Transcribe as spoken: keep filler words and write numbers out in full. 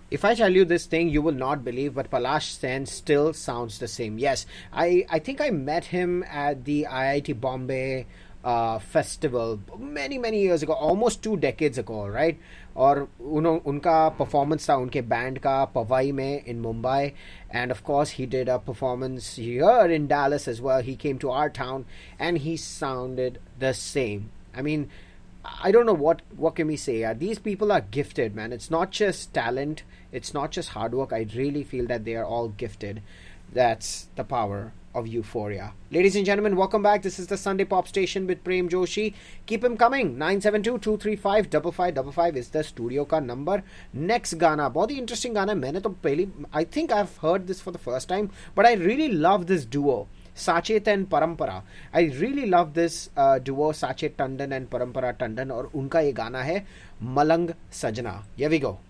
If I tell you this thing, you will not believe, but Palash Sen still sounds the same. Yes, I, I think I met him at the I I T Bombay uh, festival many many years ago, almost two decades ago, right? और उन्हों उनका performance था उनके band का पवाई में in Mumbai, and of course he did a performance here in Dallas as well. He came to our town and he sounded the same. I mean, I don't know what what can we say. Uh, these people are gifted, man. It's not just talent. It's not just hard work. I really feel that they are all gifted. That's the power of Euphoria. Ladies and gentlemen, welcome back. This is the Sunday Pop Station with Prem Joshi. Keep him coming. nine seven two, two three five, five five five five is the studio का number. Next गाना बहुत ही interesting गाना है. मैंने तो पहली I think I've heard this for the first time, but I really love this duo. Sachet and Parampara. I really love this uh, duo Sachet Tandon and Parampara Tandon, और उनका ये गाना है मलंग सजना. Here we go.